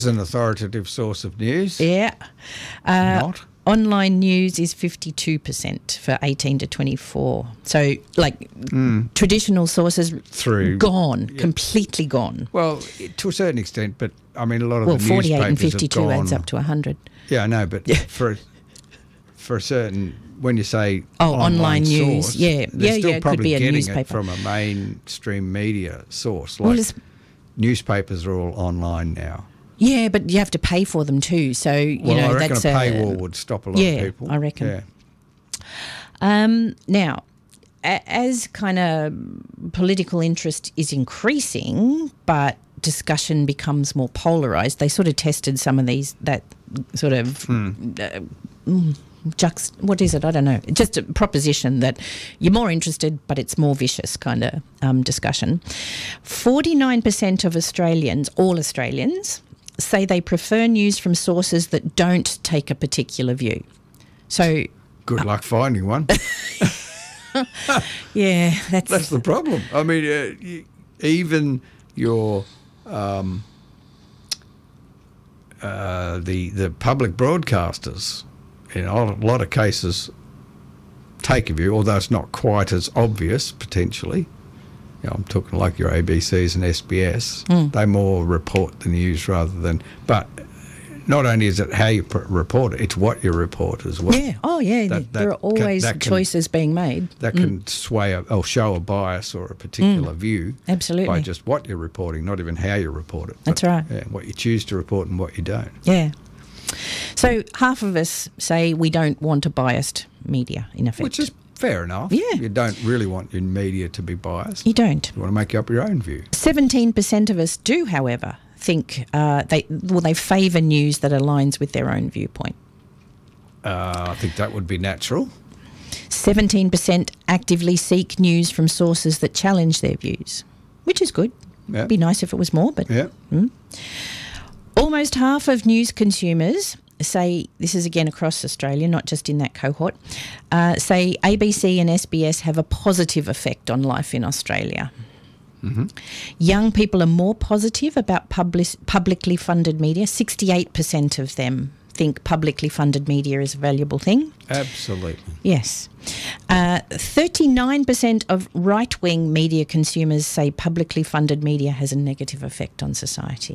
an authoritative source of news. Yeah. Not. Online news is 52% for 18 to 24. So, traditional sources gone, completely gone. Well, to a certain extent, but I mean, a lot of the 48 newspapers and 52 have gone, adds up to 100. Yeah, I know, but for a certain, when you say online news, source, yeah, they're still it probably could be a getting newspaper it from a mainstream media source. Like newspapers are all online now. Yeah, but you have to pay for them too. So I reckon a paywall would stop a lot of people. I reckon. Yeah. Now, as kind of political interest is increasing, but discussion becomes more polarised, they sort of tested some of that sort of what is it? I don't know. Just a proposition that you're more interested, but it's more vicious kind of discussion. 49% of Australians, all Australians, say they prefer news from sources that don't take a particular view. So good luck finding one. Yeah, that's the problem. I mean, even your the public broadcasters, in a lot of cases, take a view, although it's not quite as obvious potentially. I'm talking like your ABCs and SBS. They more report the news rather than... But not only is it how you report it, it's what you report as well. Yeah. Oh, yeah. There are always choices being made. That can sway or show a bias or a particular view. Absolutely. By just what you're reporting, not even how you report it. That's right. Yeah, what you choose to report and what you don't. Yeah. So half of us say we don't want a biased media, in effect. Which is fair enough. Yeah. You don't really want your media to be biased. You don't. You want to make up your own view. 17% of us do, however, think they favour news that aligns with their own viewpoint. I think that would be natural. 17% actively seek news from sources that challenge their views, which is good. Yeah. It'd be nice if it was more, but... Yeah. Almost half of news consumers say, this is again across Australia, not just in that cohort, say ABC and SBS have a positive effect on life in Australia. Mm-hmm. Young people are more positive about publicly funded media. 68% of them think publicly funded media is a valuable thing. Absolutely. Yes. 39% of right-wing media consumers say publicly funded media has a negative effect on society.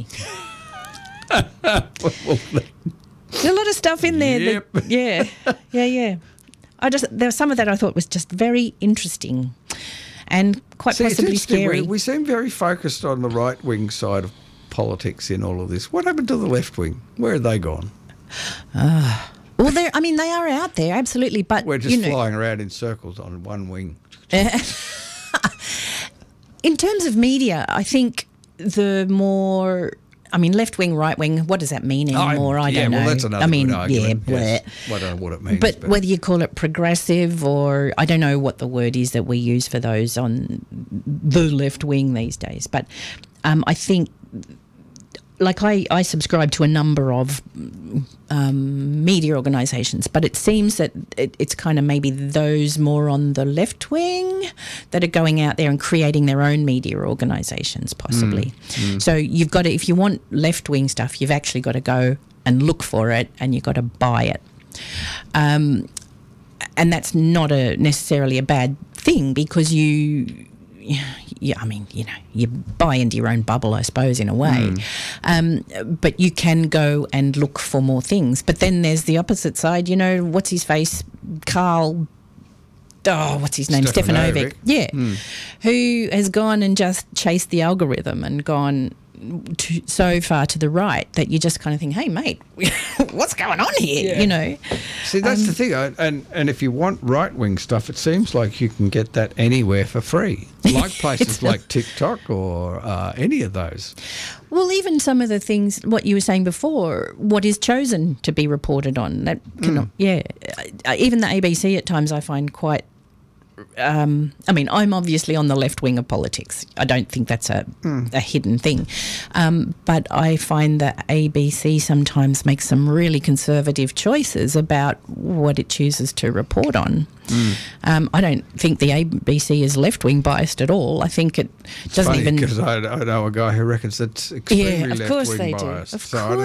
There's a lot of stuff in there. Yep. Yeah. There was some of that I thought was just very interesting and quite possibly scary. We seem very focused on the right-wing side of politics in all of this. What happened to the left-wing? Where are they gone? Well, they are out there, absolutely. But we're just flying around in circles on one wing. In terms of media, I think the more... left-wing, right-wing, what does that mean anymore? I don't know. Well, that's another good argument. Yeah, yes. I don't know what it means. But whether you call it progressive or... I don't know what the word is that we use for those on the left wing these days. But I think... I subscribe to a number of media organisations, but it seems that it's kind of maybe those more on the left wing that are going out there and creating their own media organisations, possibly. So you've got to, if you want left wing stuff, you've actually got to go and look for it, and you've got to buy it. And that's not necessarily a bad thing, because you buy into your own bubble, I suppose, in a way. But you can go and look for more things. But then there's the opposite side. What's his face? Carl... what's his name? Stefanovic. Yeah. Who has gone and just chased the algorithm and gone so far to the right that you just kind of think, hey, mate, what's going on here? Yeah. See, that's the thing. And if you want right-wing stuff, it seems like you can get that anywhere for free, like places like TikTok or any of those. Well, even some of the things, what you were saying before, what is chosen to be reported on, that cannot, even the ABC at times I find quite I mean, I'm obviously on the left wing of politics. I don't think that's a hidden thing. But I find that ABC sometimes makes some really conservative choices about what it chooses to report on. I don't think the ABC is left wing biased at all. I think it doesn't even. Because I know a guy who reckons it's extremely of course left they wing do. biased. Of So I course